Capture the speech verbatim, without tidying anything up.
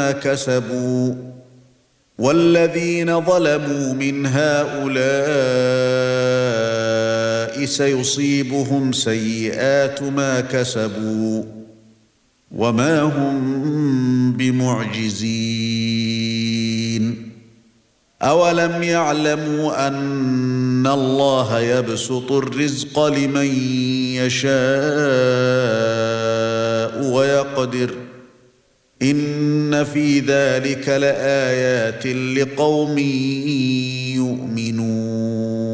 ما كسبوا والذين ظلموا من هؤلاء سيصيبهم سيئات ما كسبوا وما هم بمعجزين أولم يعلموا أن الله يبسط الرزق لمن يشاء ويقدر إن في ذلك لآيات لقوم يؤمنون